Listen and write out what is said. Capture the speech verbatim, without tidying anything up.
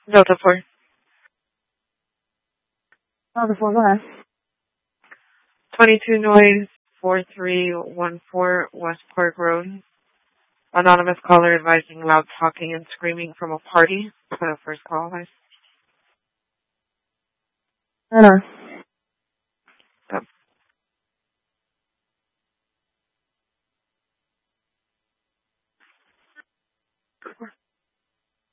Delta four. Delta four, go ahead. twenty-two noise, four three one four West Park Road. Anonymous caller advising loud talking and screaming from a party. For the first call, guys. I know.